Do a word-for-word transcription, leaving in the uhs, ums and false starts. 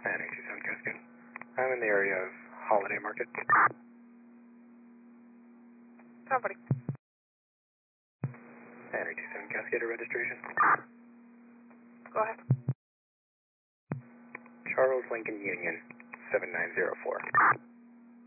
Henry two seven Cascade. I'm in the area of Holiday Market. Somebody. Henry two seven Cascade registration. Go ahead. Charles Lincoln Union, seven nine zero four.